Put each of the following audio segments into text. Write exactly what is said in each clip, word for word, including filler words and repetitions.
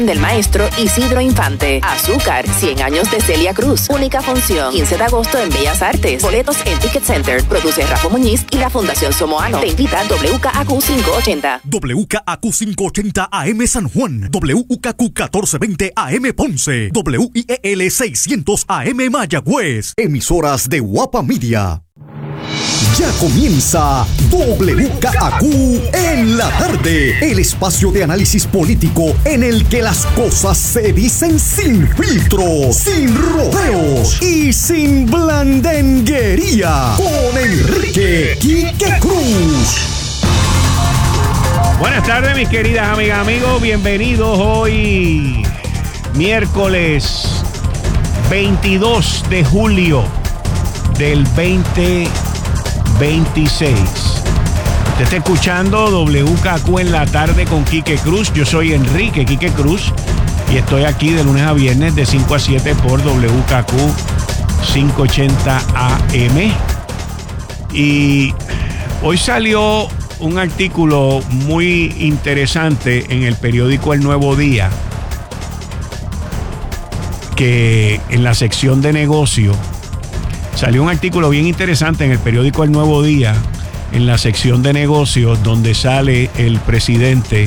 del maestro Isidro Infante. Azúcar, cien años de Celia Cruz. Única función, quince de agosto en Bellas Artes. Boletos en Ticket Center. Produce Rafa Muñiz y la Fundación Somoano. Te invita W K A Q quinientos ochenta. W K A Q quinientos ochenta A M San Juan. W K Q catorce veinte A M Ponce. W I E L seiscientos A M Mayagüez. Emisoras de Guapa Media. Ya comienza W K A Q en la tarde, el espacio de análisis político en el que las cosas se dicen sin filtro, sin rodeos y sin blandenguería. Con Enrique Quique Cruz. Buenas tardes, mis queridas amigas, amigos. Bienvenidos hoy, miércoles veintidós de julio del veinte veintiséis. Usted está escuchando W K Q en la tarde con Quique Cruz. Yo soy Enrique Quique Cruz y estoy aquí de lunes a viernes de cinco a siete por W K Q quinientos ochenta A M. Y hoy salió un artículo muy interesante en el periódico El Nuevo Día, que en la sección de negocio salió un artículo bien interesante en el periódico El Nuevo Día, en la sección de negocios, donde sale el presidente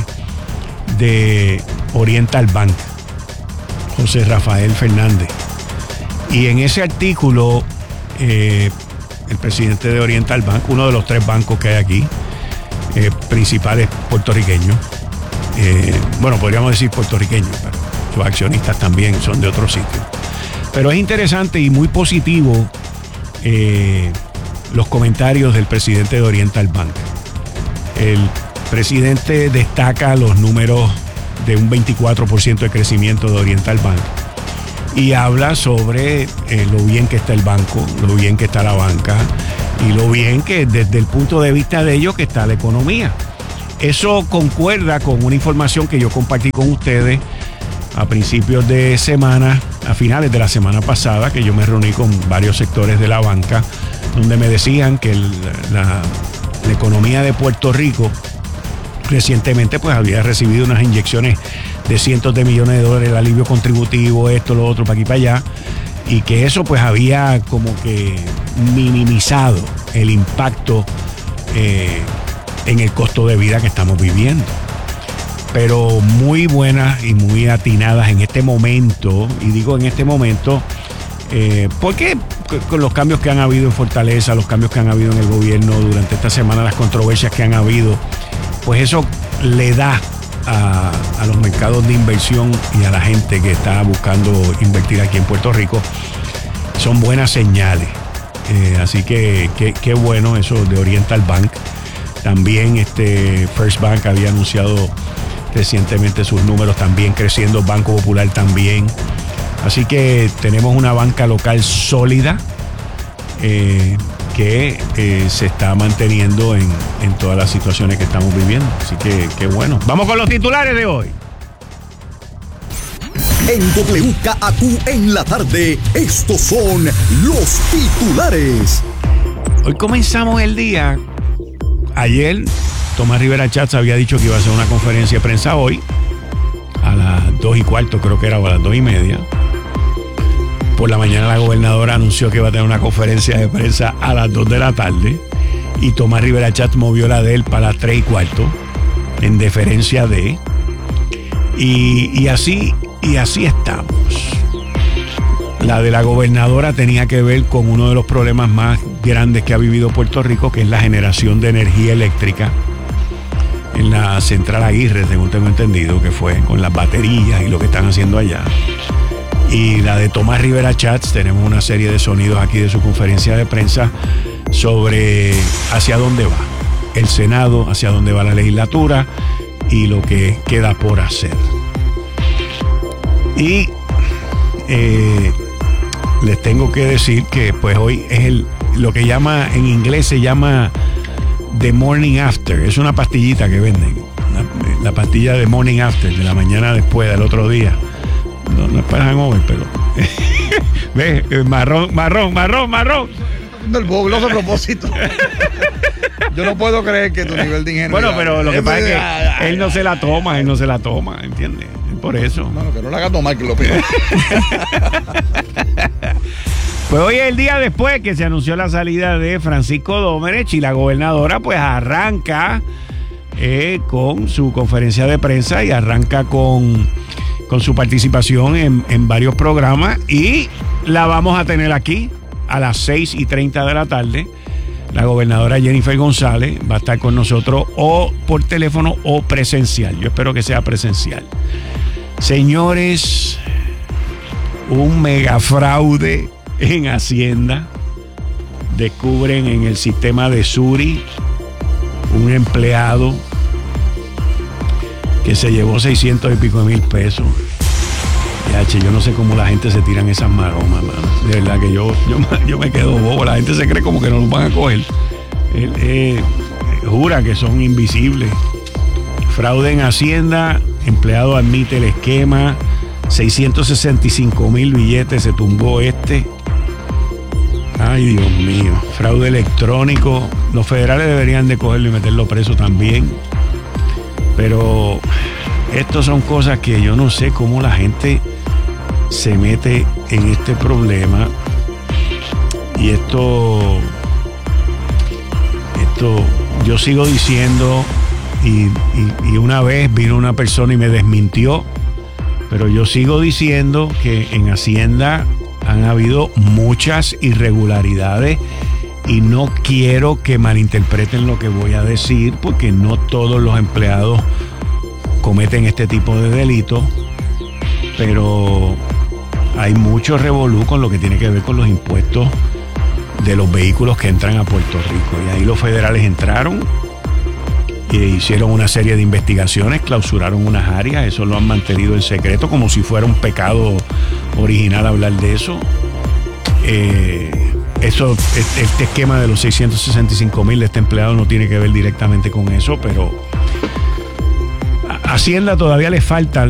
de Oriental Bank, José Rafael Fernández. Y en ese artículo, eh, el presidente de Oriental Bank, uno de los tres bancos que hay aquí, eh, principales puertorriqueños, eh, bueno, podríamos decir puertorriqueños, pero sus accionistas también son de otro sitio. Pero es interesante y muy positivo Eh, los comentarios del presidente de Oriental Bank. El presidente destaca los números de un veinticuatro por ciento de crecimiento de Oriental Bank y habla sobre eh, lo bien que está el banco, lo bien que está la banca y lo bien que desde el punto de vista de ellos que está la economía. Eso concuerda con una información que yo compartí con ustedes a principios de semana, a finales de la semana pasada, que yo me reuní con varios sectores de la banca, donde me decían que el, la, la economía de Puerto Rico recientemente pues había recibido unas inyecciones de cientos de millones de dólares, el alivio contributivo, esto, lo otro, para aquí, para allá, y que eso pues había como que minimizado el impacto eh, en el costo de vida que estamos viviendo. Pero muy buenas y muy atinadas en este momento, y digo en este momento, eh, porque con los cambios que han habido en Fortaleza, los cambios que han habido en el gobierno durante esta semana, las controversias que han habido, pues eso le da a, a los mercados de inversión y a la gente que está buscando invertir aquí en Puerto Rico, son buenas señales. Eh, así que qué bueno eso de Oriental Bank. También este First Bank había anunciado recientemente sus números también creciendo, Banco Popular también. Así que tenemos una banca local sólida eh, que eh, se está manteniendo en, en todas las situaciones que estamos viviendo. Así que qué bueno. Vamos con los titulares de hoy. En W K A Q en la tarde, estos son los titulares. Hoy comenzamos el día. Ayer Tomás Rivera Chatz había dicho que iba a hacer una conferencia de prensa hoy a las dos y cuarto, creo que era, o a las dos y media. Por la mañana la gobernadora anunció que iba a tener una conferencia de prensa a las dos de la tarde y Tomás Rivera Chatz movió la de él para las tres y cuarto en deferencia de y, y así y así estamos. La de la gobernadora tenía que ver con uno de los problemas más grandes que ha vivido Puerto Rico, que es la generación de energía eléctrica en la central Aguirre, según tengo entendido, que fue con las baterías y lo que están haciendo allá. Y la de Tomás Rivera Chatz, tenemos una serie de sonidos aquí de su conferencia de prensa sobre hacia dónde va el Senado, hacia dónde va la legislatura y lo que queda por hacer. Y eh, les tengo que decir que pues hoy es el lo que llama en inglés se llama The Morning After. Es una pastillita que venden, la, la pastilla de Morning After, de la mañana después del otro día. No, no es para hangover, pero ve, marrón, marrón, marrón, marrón. El bobloso propósito. Yo no puedo creer que tu nivel de ingenuidad. Bueno, pero lo que pasa es que él no se la toma, él no se la toma, ¿entiendes? por eso. Bueno, que no le haga tomar, que lo pida. Pues hoy es el día después que se anunció la salida de Francisco Domenech y la gobernadora pues arranca eh, con su conferencia de prensa y arranca con, con su participación en, en varios programas y la vamos a tener aquí a las seis y treinta de la tarde. La gobernadora Jennifer González va a estar con nosotros o por teléfono o presencial. Yo espero que sea presencial. Señores, un mega fraude en Hacienda. Descubren en el sistema de Suri un empleado que se llevó seiscientos y pico de mil pesos. Yache, yo no sé cómo la gente se tiran esas maromas, mano. De verdad que yo, yo, yo me quedo bobo. La gente se cree como que no los van a coger. Él, eh, jura que son invisibles. Fraude en Hacienda. Empleado admite el esquema. seiscientos sesenta y cinco mil billetes se tumbó este. Ay, Dios mío. Fraude electrónico. Los federales deberían de cogerlo y meterlo preso también. Pero estas son cosas que yo no sé cómo la gente se mete en este problema. Y esto, esto, yo sigo diciendo, y, y, y una vez vino una persona y me desmintió, pero yo sigo diciendo que en Hacienda han habido muchas irregularidades y no quiero que malinterpreten lo que voy a decir, porque no todos los empleados cometen este tipo de delitos, pero hay mucho revolú con lo que tiene que ver con los impuestos de los vehículos que entran a Puerto Rico. Y ahí los federales entraron e hicieron una serie de investigaciones, clausuraron unas áreas, eso lo han mantenido en secreto como si fuera un pecado original hablar de eso. Eh, eso, este esquema de los seiscientos sesenta y cinco mil de este empleado no tiene que ver directamente con eso, pero a Hacienda todavía le falta